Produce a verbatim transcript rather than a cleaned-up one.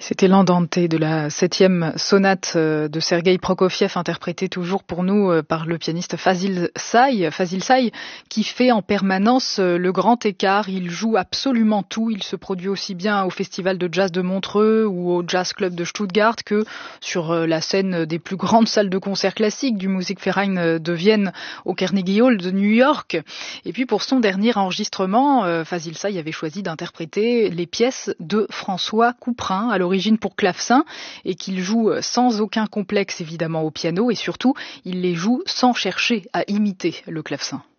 C'était l'Andante de la septième sonate de Sergueï Prokofiev, interprétée toujours pour nous par le pianiste Fazil Say. Fazil Say qui fait en permanence le grand écart. Il joue absolument tout. Il se produit aussi bien au Festival de Jazz de Montreux ou au Jazz Club de Stuttgart que sur la scène des plus grandes salles de concert classiques du Musikverein de Vienne au Carnegie Hall de New York. Et puis pour son dernier enregistrement, Fazil Say avait choisi d'interpréter les pièces de François Couperin, à l'origine pour clavecin, et qu'il joue sans aucun complexe évidemment au piano, et surtout il les joue sans chercher à imiter le clavecin.